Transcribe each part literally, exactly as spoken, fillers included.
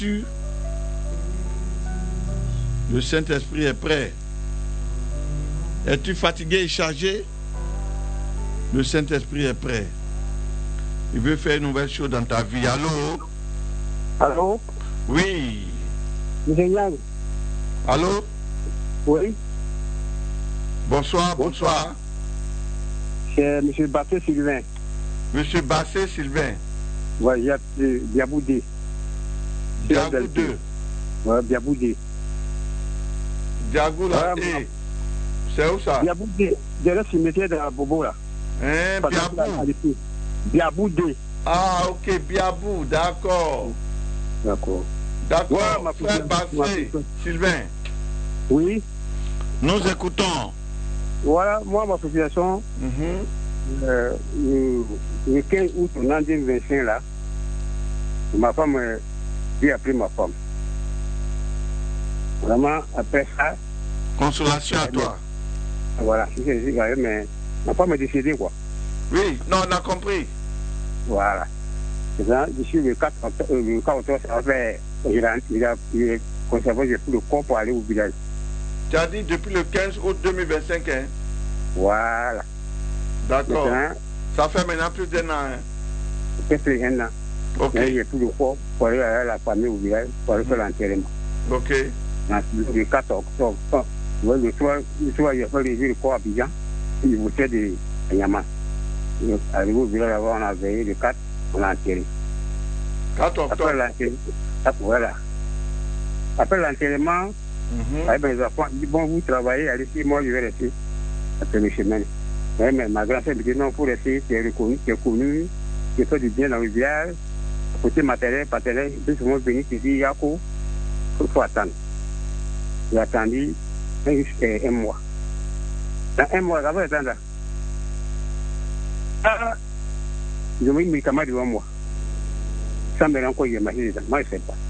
Tu, le Saint-Esprit est prêt. Es-tu fatigué et chargé? Le Saint-Esprit est prêt. Il veut faire une nouvelle chose dans ta vie. Allô? Allô? Oui. Monsieur Yang? Allô? Oui. Bonsoir, bonsoir. C'est M. Bassé Sylvain. Monsieur Bassé Sylvain. Oui, il y a Biaboudé. Diagou deux. Oui, Biaboudé. Diagou là. Ouais, c'est où ça? Biaboudé. J'ai le cimetière de la Bobo là. Hein, Biabou. Biaboudé. Ah, ok, Biabou, d'accord. D'accord. D'accord, Ouais, frère Bassé Sylvain. Oui. Nous écoutons. Voilà, moi, ma situation, Mm-hmm. euh, le, le quinze août mille neuf cent vingt-cinq, là, ma femme, euh, j'ai appris ma femme. Vraiment, après ça. Consolation à toi. Voilà, mais ma femme est décédée, quoi. Oui, non, on a compris. Voilà. Je suis le quatre octobre, ça fait, il a, il a, il a conservé, j'ai pris le corps pour aller au village. Tu as dit depuis le quinze août deux mille vingt-cinq, hein? Voilà. D'accord. Ça fait maintenant plus d'un an, hein? Ça fait un an. Ok. J'ai pris le corps pour aller à la famille au village, pour aller faire l'enterrement. Ok. Le quatre octobre, le soir, le soir, il a fait lever le corps à Abidjan, il votait de Yaman. Arrivé au village, avant, on a veillé le quatre, on a enterré. quatre octobre. Après l'enterrement, voilà. Après l'enterrement, mm-hmm. Avec mes enfants, ils disent, bon, vous travaillez, allez-y, moi, je vais rester. Après le chemin. Mais, mais ma grand-sœur me dit, non, il faut rester, tu es reconnu, tu es connu, tu fais du bien dans le village, côté matériel, paternel, ils sont venus te dire, Yako, il faut attendre. J'ai attendu un, un mois. Dans un mois, ça va attendre. Ah, ils ont mis mes camarades devant moi. Ça me rend encore, il y a ma dedans. Moi, je ne sais pas.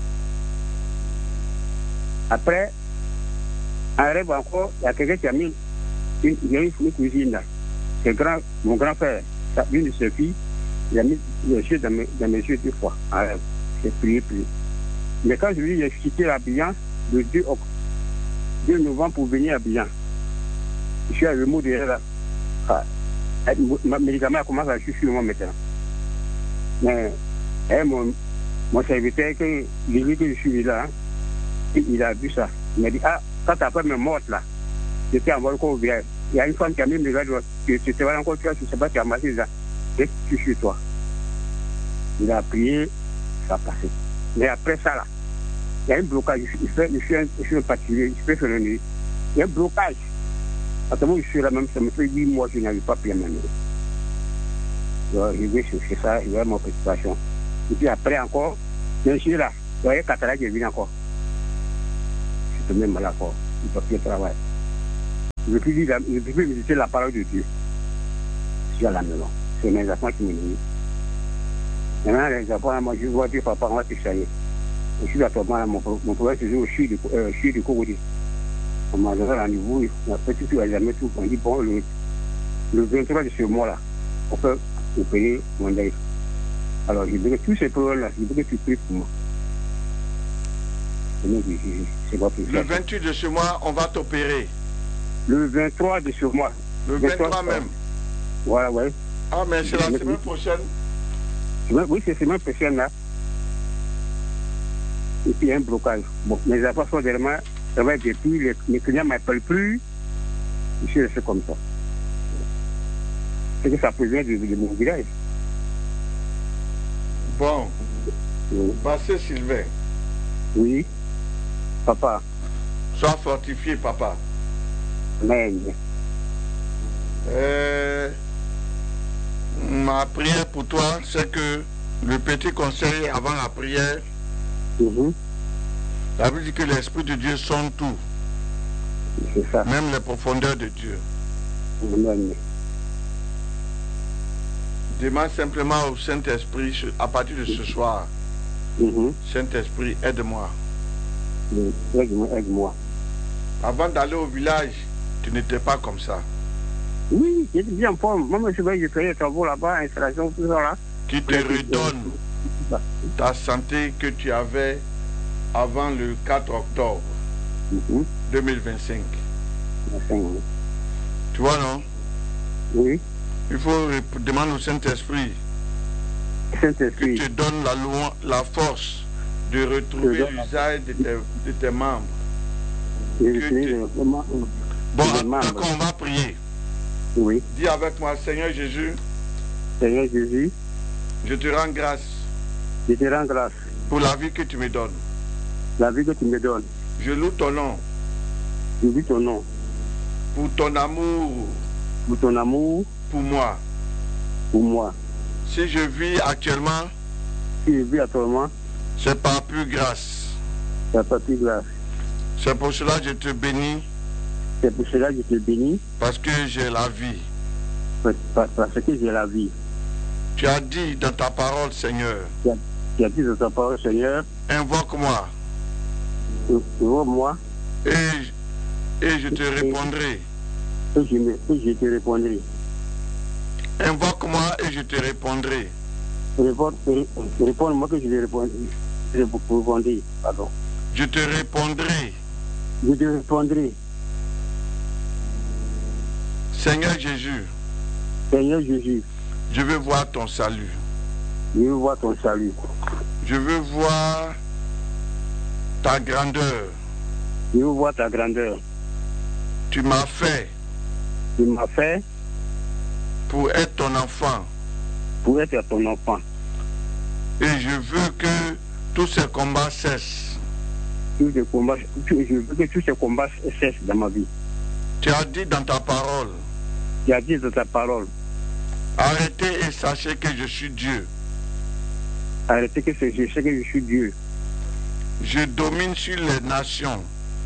Après, en rêve encore, il y a quelqu'un qui a mis une, il y a une, une cuisine là. C'est grand, mon grand frère, une de ses filles, il a mis les yeux dans mes, dans mes yeux deux fois. En rêve. J'ai prié, prié. Mais quand je lui ai quitté l'Abidjan, le deux novembre pour venir à Abidjan, je suis à le mot de là. Ah, ma médicament a commencé à chuter sur moi maintenant. Mais eh, mon, mon serviteur, que j'ai vu que je suis là, hein, il a vu ça. Il m'a dit, ah, quand ta femme est morte là, j'étais en encore au village. Il y a une femme qui a mis mes gars, tu te vas encore, tu ne sais pas, tu as marché ça. Et tu suis toi. Il a prié, ça a passé. Mais après ça là, il y a un blocage. Je suis, je suis un, je suis un particulier, je peux faire le nez. Il y a un blocage. Attends, je suis là même, ça me fait huit mois, je n'avais pas pris ma main. Je vais chercher ça, je vais mon préoccupation. Et puis après encore, je suis là. Vous voyez, Catara qui est venu encore. Je suis même mal encore. Il ne peut plus travailler. Je ne peux plus méditer la parole de Dieu. Je suis à la maison. C'est mes enfants qui me disent. Maintenant, les enfants, moi, je vois Dieu, papa, on va te chailler. Je suis à toi, mon, mon problème, c'est au chute du Cogodi. On m'a donné rendez-vous, on a fait tout, à jamais tout. On dit, bon, le, le vingt-trois de ce mois-là, on peut opérer mon deuil. Alors, je veux que tous ces problèmes-là, je veux que tu pries pour moi. Le vingt-huit de ce mois, on va t'opérer. Le vingt-trois de ce mois. Le vingt-trois même. Voilà, oui. Ah, mais c'est la semaine prochaine. Oui, c'est la semaine prochaine, là. Et puis, il y a un blocage. Bon, mes affaires sont derrière moi. Ça va être depuis, les, les clients ne m'appellent plus. Je suis resté comme ça. C'est que ça provient de, de mon village. Bon. Oui. Bassé Sylvain. Oui. Papa. Sois fortifié, papa. Amen. Euh, ma prière pour toi, c'est que le petit conseil avant la prière, mm-hmm. Ça veut dire que l'Esprit de Dieu sonde tout. C'est ça. Même les profondeurs de Dieu. Amen. Demande simplement au Saint-Esprit, à partir de ce soir, mm-hmm. Saint-Esprit, aide-moi. Aide-moi, aide-moi. Avant d'aller au village, tu n'étais pas comme ça. Oui, j'étais bien en forme. Moi, je vais faire des travaux là-bas, installation, tout ça là. Qui te redonne ta santé que tu avais avant le quatre octobre Mhm. deux mille vingt-cinq. vingt-cinq, oui. Tu vois, non? Oui. Il faut demander au Saint-Esprit qui Saint-Esprit, te donne la, loi, la force de retrouver Je donne la- l'usage de tes, de tes membres. je que suis tu- le- vraiment Bon, les en tout membres. cas, on va prier. Oui. Dis avec moi, Seigneur Jésus, Seigneur Jésus, je te rends grâce je te rends grâce. pour la vie que tu me donnes. La vie que tu me donnes, Je loue ton nom je vis ton nom. pour ton amour Pour ton amour, pour moi. pour moi. Si je vis actuellement, Si je vis actuellement, c'est par pure grâce. il n'y a pas plus grâce. C'est pour cela que je te bénis, C'est pour cela que je te bénis, parce que j'ai la vie. parce parce que j'ai la vie. Tu as dit dans ta parole, Seigneur, Tu as dit dans ta parole, Seigneur, invoque-moi moi, et, et je te répondrai. et je, me, et je te répondrai. Invoque-moi et je te répondrai. Réponds- ré- Réponds-moi que je te répondrai. Je te répondrai. Pardon. Je te répondrai. Je te répondrai. Seigneur Jésus, Seigneur Jésus, je veux voir ton salut. je veux voir ton salut. Je veux voir ta grandeur. Je veux voir ta grandeur. Tu m'as fait Tu m'as fait pour être ton enfant. pour être ton enfant. Et je veux que tous ces combats cessent. Tous ces combats, tu- je veux que tous ces combats cessent dans ma vie. Tu as dit dans ta parole, Tu as dit dans ta parole, arrêtez et sachez que je suis Dieu. arrêtez que c'est- je sais que je suis Dieu. Je domine sur les nations,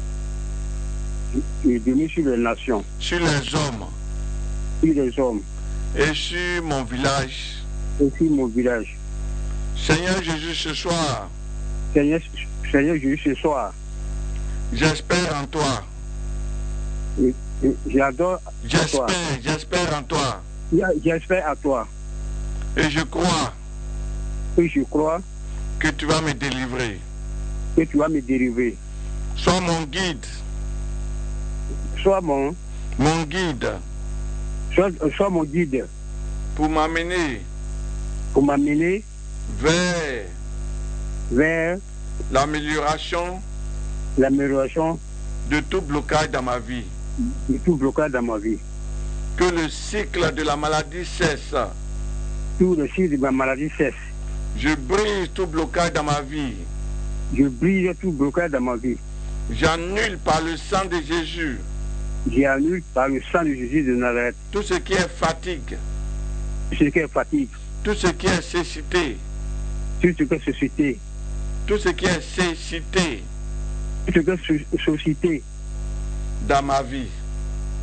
Je domine sur les nations, sur les hommes sur les hommes, et sur mon village. et sur mon village. Seigneur Jésus, ce soir, Seigneur, Seigneur Jésus, ce soir, j'espère en toi. et- et j'adore à toi. J'espère, j'espère en toi. J'espère à toi. Et je crois Et je crois que tu vas me délivrer. que tu vas me dériver. Sois mon guide, Sois mon, mon guide, sois, sois mon guide pour m'amener pour m'amener vers vers l'amélioration l'amélioration de tout blocage dans ma vie. de tout blocage dans ma vie. Que le cycle de la maladie cesse. Tout le cycle de ma maladie cesse. Je brise tout blocage dans ma vie. Je brise tout blocage dans ma vie. J'annule par le sang de Jésus J'annule par le sang de Jésus de Nazareth tout ce qui est fatigue, tout ce qui est fatigue, tout ce qui est cécité, tout ce qui est société, tout ce qui est cécité tout ce qui est so- société dans ma vie.